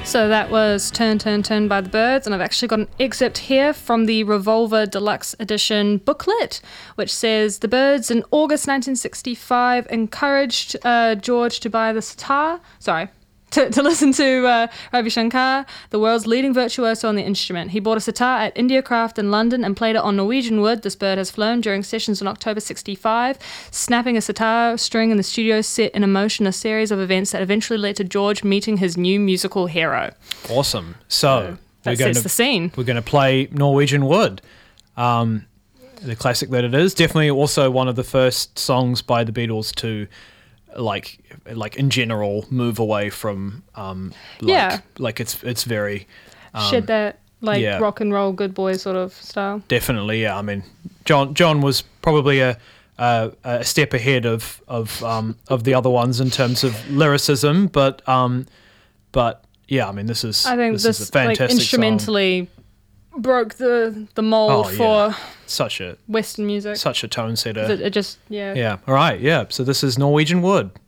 So that was Turn, Turn, Turn by the Byrds, and I've actually got an excerpt here from the Revolver Deluxe Edition booklet, which says, the Byrds in August 1965 encouraged George to buy the sitar, to listen to Ravi Shankar, the world's leading virtuoso on the instrument. He bought a sitar at India Craft in London and played it on Norwegian wood. This bird has flown during sessions in October 65, snapping a sitar string in the studio, set in motion a series of events that eventually led to George meeting his new musical hero. Awesome. So that sets the scene. We're going to play Norwegian Wood, the classic that it is. Definitely also one of the first songs by the Beatles to like in general move away from like it's very shed that rock and roll good boy sort of style. Definitely, yeah. I mean, John was probably a step ahead of the other ones in terms of lyricism, but yeah, I mean, this is a fantastic instrumentally song. Broke the mold for such a Western music, such a tone setter. It just yeah. All right, yeah. So this is Norwegian Wood.